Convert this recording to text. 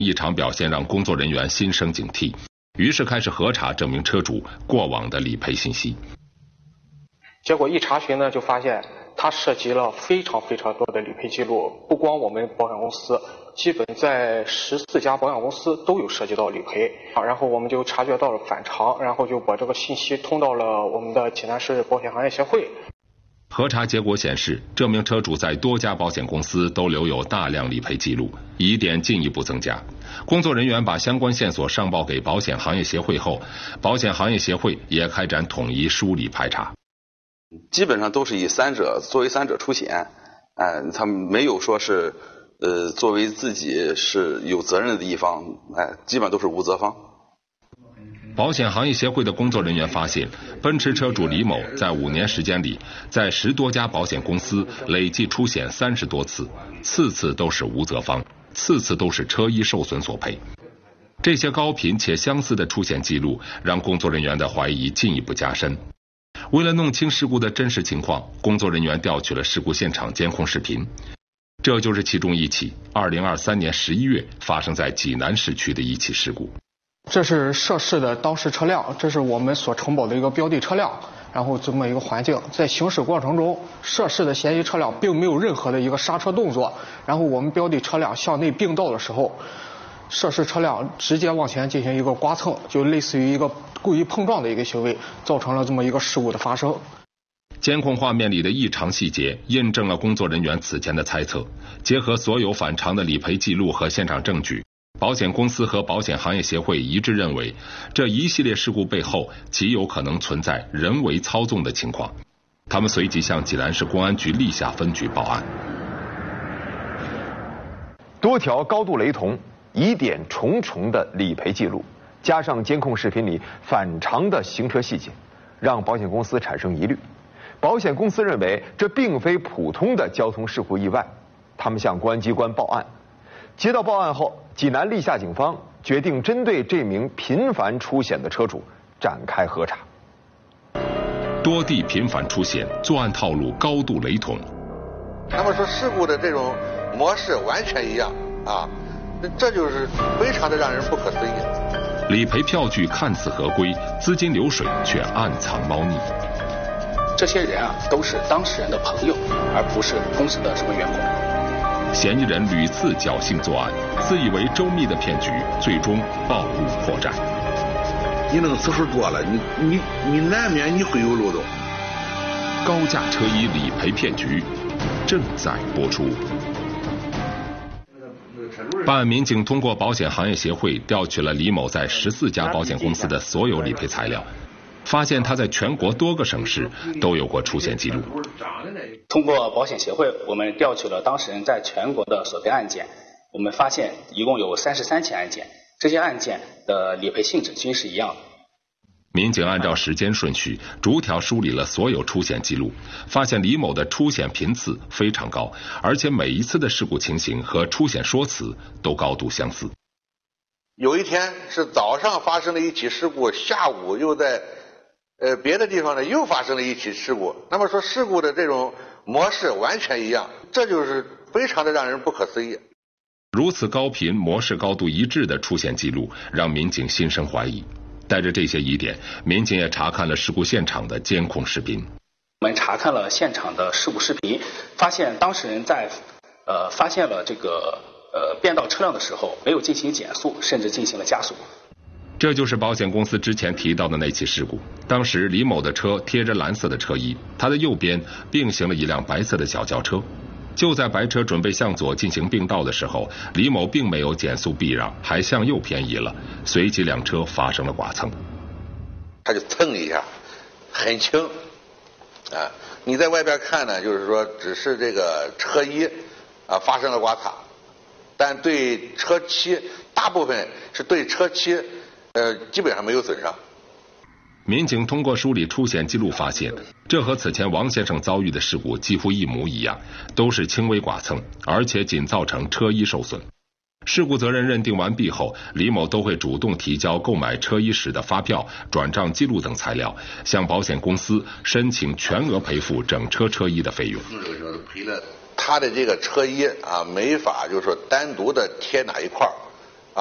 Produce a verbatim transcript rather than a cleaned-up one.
异常表现让工作人员心生警惕，于是开始核查这名车主过往的理赔信息。 结果一查询呢，就发现他涉及了非常非常多的理赔记录，不光我们保险公司，基本在十四家保险公司都有涉及到理赔啊。然后我们就察觉到了反常，然后就把这个信息通到了我们的济南市保险行业协会。 核查结果显示，这名车主在多家保险公司都留有大量理赔记录，疑点进一步增加。工作人员把相关线索上报给保险行业协会后，保险行业协会也开展统一梳理排查。 基本上都是以三者作为三者出险，哎，他们没有说是呃作为自己是有责任的一方，哎，基本都是无责方。 保险行业协会的工作人员发现，奔驰车主李某在五年时间里，在十多家保险公司累计出险三十多次，次次都是无责方，次次都是车衣受损索赔。这些高频且相似的出险记录，让工作人员的怀疑进一步加深。为了弄清事故的真实情况，工作人员调取了事故现场监控视频，这就是其中一起二零二三年十一月发生在济南市区的一起事故。 这是涉事的当事车辆，这是我们所承保的一个标的车辆，然后这么一个环境，在行驶过程中，涉事的嫌疑车辆并没有任何的一个刹车动作，然后我们标的车辆向内并道的时候，涉事车辆直接往前进行一个刮蹭，就类似于一个故意碰撞的一个行为，造成了这么一个事故的发生。 监控画面里的异常细节印证了工作人员此前的猜测，结合所有反常的理赔记录和现场证据，保险公司和保险行业协会一致认为，这一系列事故背后极有可能存在人为操纵的情况。他们随即向济南市公安局历下分局报案。 多条高度雷同、疑点重重的理赔记录，加上监控视频里反常的行车细节，让保险公司产生疑虑。保险公司认为这并非普通的交通事故意外，他们向公安机关报案。接到报案后，济南历下警方决定针对这名频繁出险的车主展开核查。 多地频繁出险，作案套路高度雷同。 他们说事故的这种模式完全一样啊，这就是非常的让人不可思议。 理赔票据看似合规，资金流水却暗藏猫腻。 这些人啊，都是当事人的朋友，而不是公司的什么员工。 嫌疑人屡次侥幸作案，自以为周密的骗局，最终暴露破绽。 你那个次数多了，你你你难免你会有漏洞。 高价车衣理赔骗局正在播出。办案民警通过保险行业协会调取了李某在十四家保险公司的所有理赔材料，发现他在全国多个省市都有过出险记录。 通过保险协会，我们调取了当事人在全国的索赔案件，我们发现一共有三十三起案件，这些案件的理赔性质均是一样的。 民警按照时间顺序逐条梳理了所有出险记录，发现李某的出险频次非常高，而且每一次的事故情形和出险说辞都高度相似。 有一天是早上发生了一起事故，下午又在呃别的地方呢又发生了一起事故。那么说事故的这种模式完全一样，这就是非常的让人不可思议。 如此高频、模式高度一致的出险记录，让民警心生怀疑。带着这些疑点，民警也查看了事故现场的监控视频。 我们查看了现场的事故视频，发现当事人在呃发现了这个呃变道车辆的时候，没有进行减速，甚至进行了加速。 这就是保险公司之前提到的那起事故。当时李某的车贴着蓝色的车衣，他的右边并行了一辆白色的小轿车。就在白车准备向左进行并道的时候，李某并没有减速避让，还向右偏移了，随即两车发生了剐蹭。 他就蹭一下，很轻啊！你在外边看呢，就是说只是这个车衣啊发生了刮擦，但对车漆大部分是对车漆呃基本上没有损伤。 民警通过梳理出险记录发现，这和此前王先生遭遇的事故几乎一模一样，都是轻微剐蹭，而且仅造成车衣受损。事故责任认定完毕后，李某都会主动提交购买车衣时的发票、转账记录等材料，向保险公司申请全额赔付整车车衣的费用。 他的这个车衣啊，没法就是说单独的贴哪一块，